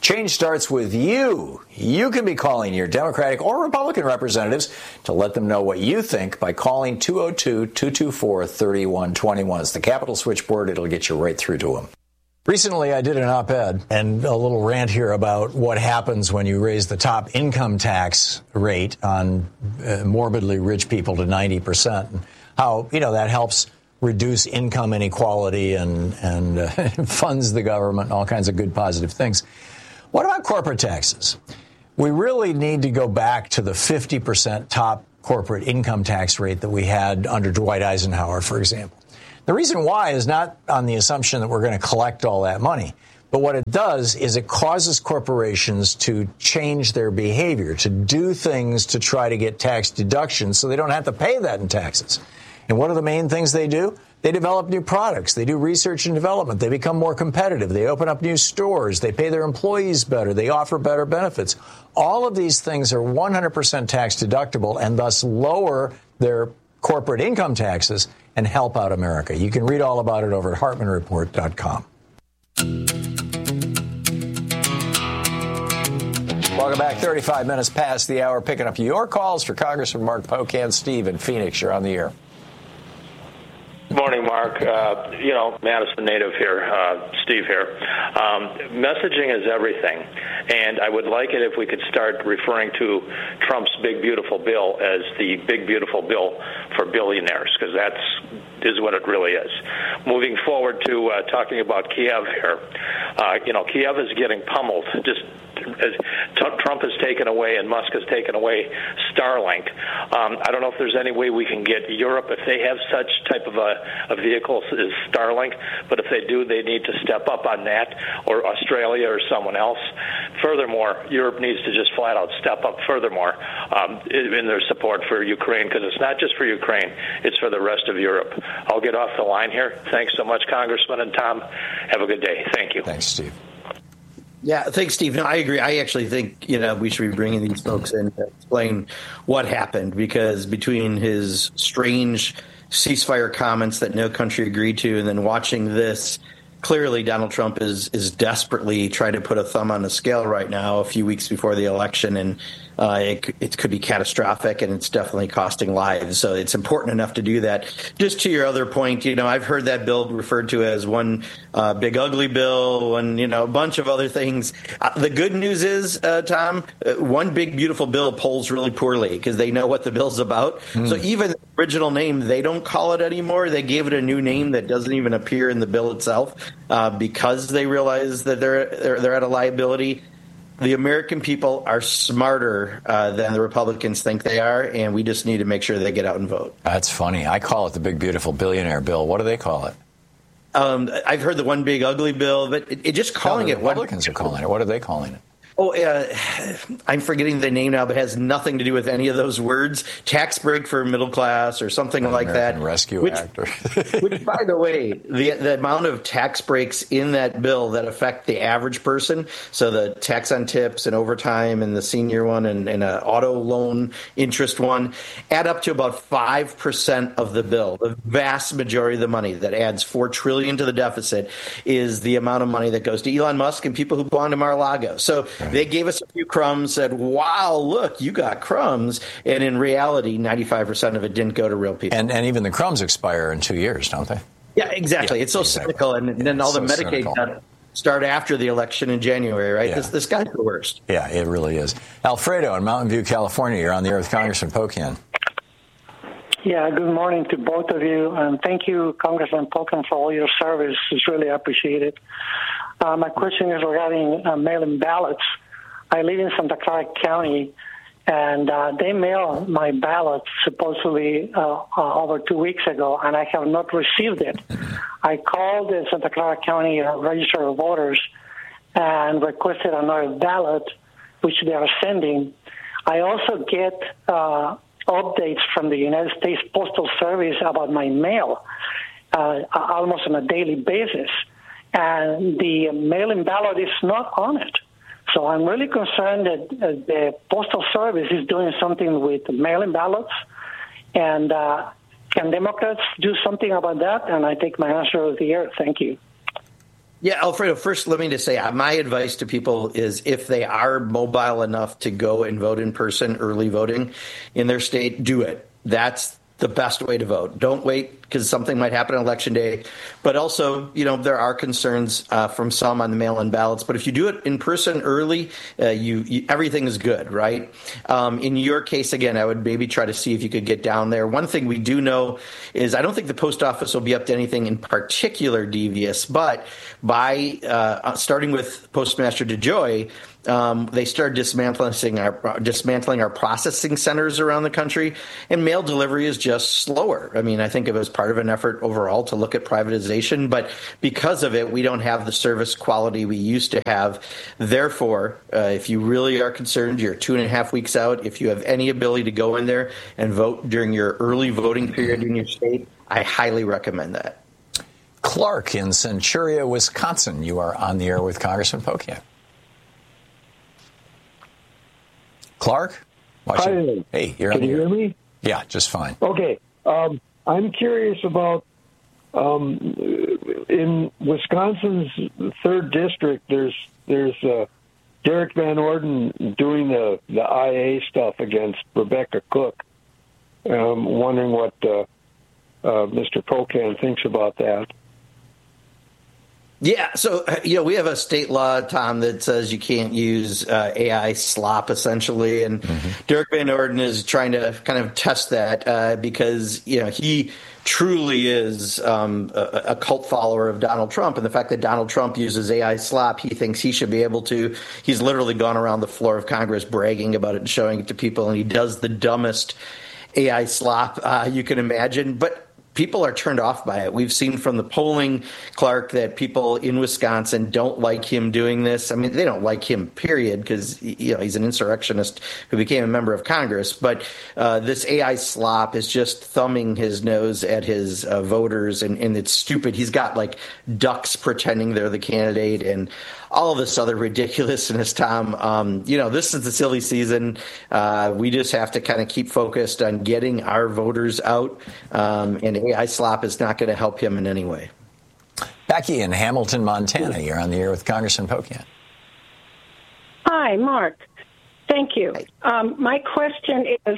Change starts with you. You can be calling your Democratic or Republican representatives to let them know what you think by calling 202-224-3121. It's the Capitol switchboard. It'll get you right through to them. Recently, I did an op-ed and a little rant here about what happens when you raise the top income tax rate on morbidly rich people to 90%, and how, that helps reduce income inequality and funds the government and all kinds of good positive things. What about corporate taxes? We really need to go back to the 50% top corporate income tax rate that we had under Dwight Eisenhower, for example. The reason why is not on the assumption that we're going to collect all that money. But what it does is it causes corporations to change their behavior, to do things to try to get tax deductions so they don't have to pay that in taxes. And what are the main things they do? They develop new products. They do research and development. They become more competitive. They open up new stores. They pay their employees better. They offer better benefits. All of these things are 100% tax deductible and thus lower their corporate income taxes and help out America. You can read all about it over at HartmanReport.com. Welcome back. 35 minutes past the hour. Picking up your calls for Congressman Mark Pocan. Steve in Phoenix, you're on the air. Good morning, Mark. Madison native here, Steve here. Messaging is everything, and I would like it if we could start referring to Trump's big, beautiful bill as the big, beautiful bill for billionaires, because that is what it really is. Moving forward to talking about Kiev here, Kiev is getting pummeled. Just as Trump has taken away and Musk has taken away Starlink. I don't know if there's any way we can get Europe, if they have such type of a vehicle as Starlink, but if they do, they need to step up on that, or Australia or someone else. Furthermore, Europe needs to just flat out step up furthermore in their support for Ukraine, because it's not just for Ukraine, it's for the rest of Europe. I'll get off the line here. Thanks so much, Congressman and Tom. Have a good day. Thank you. Thanks, Steve. Yeah, thanks, Steve. No, I agree. I actually think, we should be bringing these folks in to explain what happened, because between his strange ceasefire comments that no country agreed to and then watching this, clearly Donald Trump is desperately trying to put a thumb on the scale right now, a few weeks before the election, and it could be catastrophic, and it's definitely costing lives. So it's important enough to do that. Just to your other point, I've heard that bill referred to as one big ugly bill, and a bunch of other things. The good news is, Tom, one big beautiful bill polls really poorly because they know what the bill's about. So even the original name, they don't call it anymore. They gave it a new name that doesn't even appear in the bill itself because they realize that they're at a liability. The American people are smarter than the Republicans think they are, and we just need to make sure they get out and vote. That's funny. I call it the big, beautiful billionaire bill. What do they call it? I've heard the one big, ugly bill, but it just calling it. Republicans are calling it. What are they calling it? Oh, I'm forgetting the name now, but it has nothing to do with any of those words. Tax break for middle class or something like that. Rescue Act. Which, by the way, the amount of tax breaks in that bill that affect the average person, so the tax on tips and overtime and the senior one and an auto loan interest one, add up to about 5% of the bill. The vast majority of the money that adds $4 trillion to the deficit is the amount of money that goes to Elon Musk and people who belong to Mar-a-Lago. So they gave us a few crumbs, said, wow, look, you got crumbs. And in reality, 95% of it didn't go to real people. And even the crumbs expire in 2 years, don't they? Yeah, exactly. It's so cynical. And then all the Medicaid start after the election in January, right? Yeah. This guy's the worst. Yeah, it really is. Alfredo in Mountain View, California. You're on the air with Congressman Pocan. Yeah, good morning to both of you. And thank you, Congressman Pocan, for all your service. It's really appreciated. My question is regarding mail-in ballots. I live in Santa Clara County, and they mailed my ballot supposedly over 2 weeks ago, and I have not received it. I called the Santa Clara County Register of Voters and requested another ballot, which they are sending. I also get updates from the United States Postal Service about my mail almost on a daily basis. And the mail-in ballot is not on it. So I'm really concerned that the Postal Service is doing something with mail-in ballots. And can Democrats do something about that? And I take my answer of the air. Thank you. Yeah, Alfredo, first, let me just say my advice to people is if they are mobile enough to go and vote in person, early voting in their state, do it. That's the best way to vote. Don't wait because something might happen on Election Day. But also, there are concerns from some on the mail-in ballots. But if you do it in person early, everything is good, right? In your case, again, I would maybe try to see if you could get down there. One thing we do know is I don't think the post office will be up to anything in particular devious, but by starting with Postmaster DeJoy, they started dismantling our processing centers around the country, and mail delivery is just slower. I mean, I think it was part of an effort overall to look at privatization, but because of it, we don't have the service quality we used to have. Therefore, if you really are concerned, you're 2.5 weeks out. If you have any ability to go in there and vote during your early voting period in your state, I highly recommend that. Clark in Centuria, Wisconsin, you are on the air with Congressman Pocan. Clark? Hi. Hey, you're on the air. Can you hear me? Yeah, just fine. Okay. I'm curious about in Wisconsin's 3rd district. There's Derek Van Orden doing the IA stuff against Rebecca Cook. Wondering what Mr. Pocan thinks about that. Yeah, so we have a state law, Tom, that says you can't use AI slop, essentially, and Derek Van Orden is trying to kind of test that because he truly is a cult follower of Donald Trump, and the fact that Donald Trump uses AI slop, he thinks he should be able to. He's literally gone around the floor of Congress bragging about it and showing it to people, and he does the dumbest AI slop you can imagine, but people are turned off by it. We've seen from the polling, Clark, that people in Wisconsin don't like him doing this. I mean, they don't like him, period, because he's an insurrectionist who became a member of Congress. But this AI slop is just thumbing his nose at his voters, and it's stupid. He's got like ducks pretending they're the candidate and all of this other ridiculousness, Tom. This is the silly season. We just have to kind of keep focused on getting our voters out, and AI slop is not going to help him in any way. Becky in Hamilton, Montana, you're on the air with Congressman Pocan. Hi, Mark. Thank you. My question is,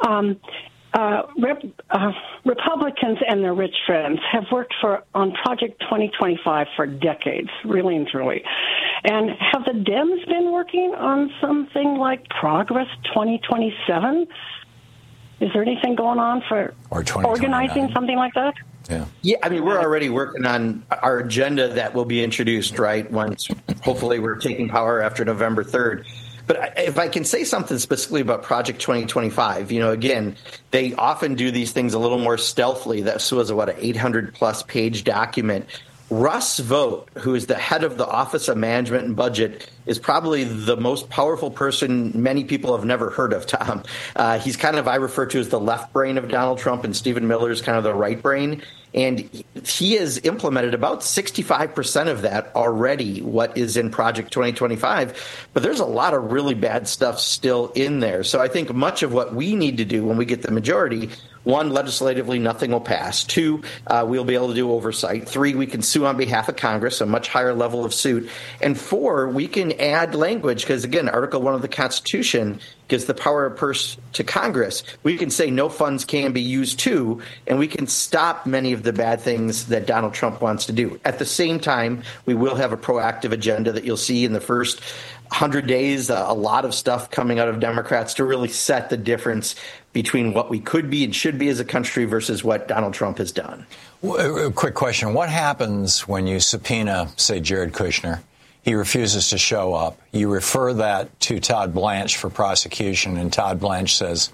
Republicans and their rich friends have worked on Project 2025 for decades, really and truly. And have the Dems been working on something like Progress 2027? Is there anything going on for organizing something like that? Yeah, I mean, we're already working on our agenda that will be introduced, right, once hopefully we're taking power after November 3rd. But if I can say something specifically about Project 2025, again, they often do these things a little more stealthily. This was, an 800-plus page document. Russ Vought, who is the head of the Office of Management and Budget, is probably the most powerful person many people have never heard of, Tom. He's kind of, I refer to as the left brain of Donald Trump, and Stephen Miller is kind of the right brain. And he has implemented about 65% of that already, what is in Project 2025. But there's a lot of really bad stuff still in there. So I think much of what we need to do when we get the majority, 1, legislatively, nothing will pass. 2, we'll be able to do oversight. 3, we can sue on behalf of Congress, a much higher level of suit. And 4, we can add language, because, again, Article 1 of the Constitution gives the power of purse to Congress. We can say no funds can be used to, and we can stop many of the bad things that Donald Trump wants to do. At the same time, we will have a proactive agenda that you'll see in the first 100 days, a lot of stuff coming out of Democrats to really set the difference between what we could be and should be as a country versus what Donald Trump has done. A quick question. What happens when you subpoena, say, Jared Kushner? He refuses to show up. You refer that to Todd Blanche for prosecution, and Todd Blanche says,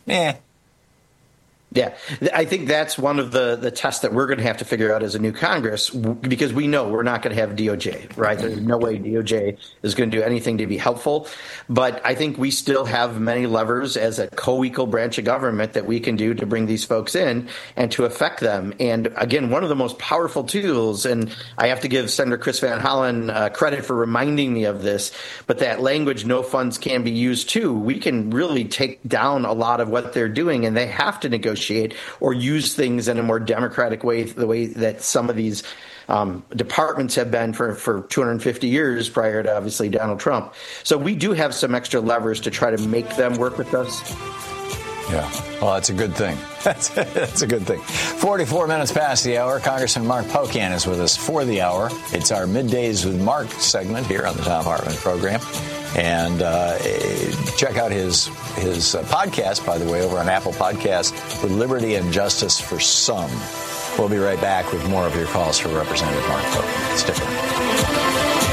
Yeah, I think that's one of the tests that we're going to have to figure out as a new Congress, because we know we're not going to have DOJ, right? There's no way DOJ is going to do anything to be helpful. But I think we still have many levers as a co-equal branch of government that we can do to bring these folks in and to affect them. And again, one of the most powerful tools, and I have to give Senator Chris Van Hollen credit for reminding me of this, but that language, no funds can be used to, we can really take down a lot of what they're doing, and they have to negotiate or use things in a more democratic way, the way that some of these departments have been for 250 years prior to, obviously, Donald Trump. So we do have some extra levers to try to make them work with us. Yeah, well, that's a good thing. That's a good thing. 44 minutes past the hour. Congressman Mark Pocan is with us for the hour. It's our Middays with Mark segment here on the Thom Hartmann program. And check out his podcast, by the way, over on Apple Podcasts, with Liberty and Justice for Some. We'll be right back with more of your calls for Representative Mark Pocan. Stick around.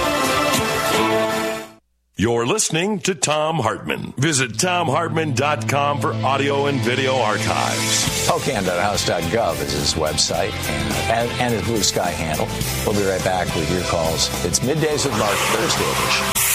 You're listening to Thom Hartmann. Visit ThomHartmann.com for audio and video archives. Pocan.house.gov is his website and his Blue Sky handle. We'll be right back with your calls. It's Middays with Mark, Thursday edition.